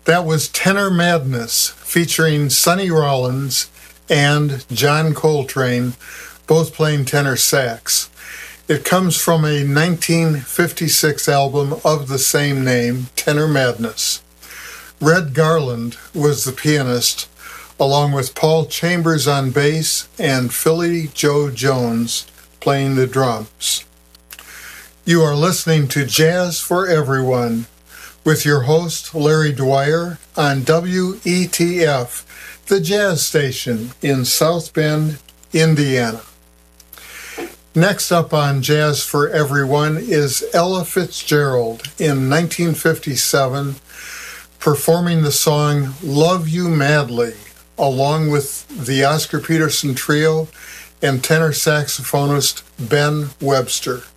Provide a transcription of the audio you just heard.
That was Tenor Madness, featuring Sonny Rollins and John Coltrane, both playing tenor sax. It comes from a 1956 album of the same name, Tenor Madness. Red Garland was the pianist, along with Paul Chambers on bass and Philly Joe Jones playing the drums. You are listening to Jazz for Everyone with your host, Larry Dwyer, on WETF, the jazz station in South Bend, Indiana. Next up on Jazz for Everyone is Ella Fitzgerald in 1957, performing the song Love You Madly, along with the Oscar Peterson Trio and tenor saxophonist Ben Webster.